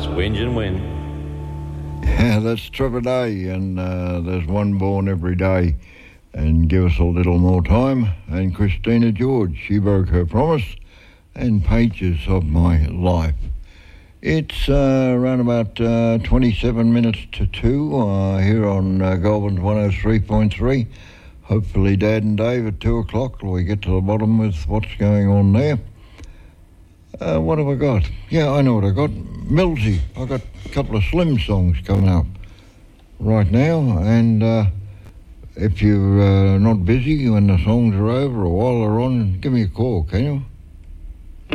It's Whinge and Win. Yeah, that's Trevor Day, and there's one born every day. And give us a little more time. And Christina George, she broke her promise. And Pages of My Life. It's around about 27 minutes to 2 here on Goulburn 103.3. Hopefully Dad and Dave at 2 o'clock we get to the bottom with what's going on there. What have I got? Yeah, I know what I got. Millsy. I got a couple of Slim songs coming up right now, and if you're not busy when the songs are over or while they're on, give me a call, can you?